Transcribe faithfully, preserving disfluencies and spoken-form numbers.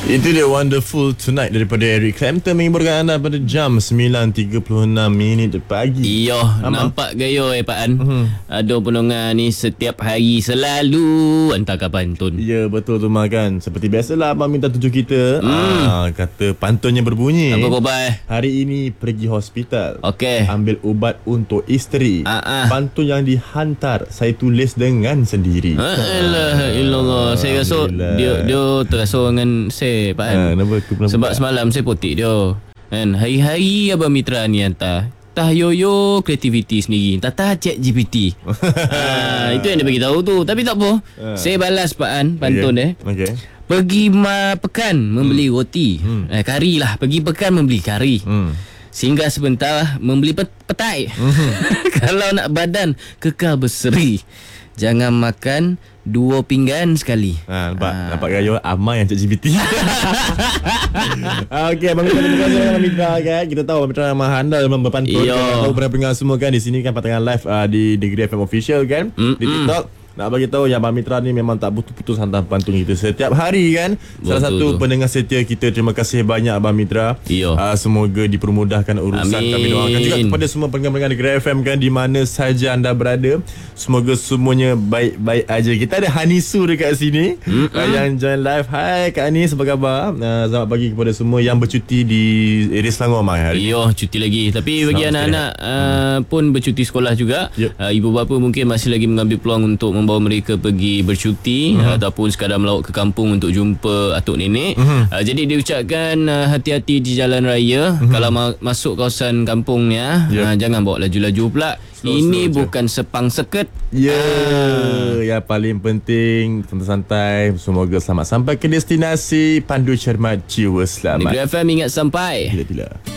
Itu dia Wonderful Tonight daripada Eric Clapton menghiburkan anda pada jam sembilan tiga puluh enam minit pagi. Iya, nampak gaya eh Pak An. Uh-huh. Ada pendengar ni setiap hari selalu hantarkan pantun. Ya, betul tu Mak kan. Seperti biasalah abang minta tuju kita. Hmm. Ah, kata pantunnya berbunyi. Apa khabar? Hari ini pergi hospital. Okey. Ambil ubat untuk isteri. Uh-uh. Pantun yang dihantar saya tulis dengan sendiri. Alah, ilallah. Saya rasa dia dia terasa dengan saya Pak An. Ha, sebab buka? Semalam saya potik dia kan. Hari-hari Abang Mitra ni hantar tah yoyo kreativiti sendiri, tata chat G P T. ha, itu yang dia bagi tahu tu. Tapi tak apa, ha. Saya balas Pak An pantun okay. eh okay. Pergi ma pekan membeli hmm. roti hmm. Eh, kari lah. Pergi pekan membeli kari hmm. Singgah sebentar membeli pet- petai hmm. Kalau nak badan kekal berseri, jangan makan dua pinggan sekali. Ha, nampak, ha. nampak gaya Amai yang chat G P T. Okey, Abang Mitra, terima kasih Abang Mitra kan. Kita tahu Abang Mitra memang handal memang berpantun. Kita tahu pendengar semua kan di sini kan tengah live uh, di Negeri F M Official kan. Mm-mm. Di TikTok. Nak bagi tahu yang Abang Mitra ni memang tak putus-putus hantar pantun kita setiap hari kan. Betul, salah satu tu. pendengar setia kita. Terima kasih banyak Abang Mitra. Uh, semoga dipermudahkan urusan. Amin. Kami doakan juga kepada semua pendengar-pendengar Negeri F M kan, di mana saja anda berada. Semoga semuanya baik-baik aja. Kita ada Hanisu dekat sini uh, yang join live. Hai Kak Anis, apa khabar? Uh, selamat pagi kepada semua yang bercuti di area Selangor hari. Iyo, cuti lagi. Tapi bagi Selamat anak-anak uh, hmm. pun bercuti sekolah juga. Yep. Uh, ibu bapa mungkin masih lagi mengambil peluang untuk membawa mereka pergi bercuti uh-huh. ataupun sekadar melawat ke kampung untuk jumpa atuk nenek. Uh-huh. Uh, jadi dia ucapkan uh, hati-hati di jalan raya. Uh-huh. Kalau ma- masuk kawasan kampungnya, yep. uh, jangan bawa laju-laju pula. Slow, Ini slow bukan je. sepang seket. Ya, yeah. uh. yang paling penting santai-santai. Semoga selamat sampai ke destinasi. Pandu cermat, jiwa selamat. Negeri F M ingat sampai. Bila-bila.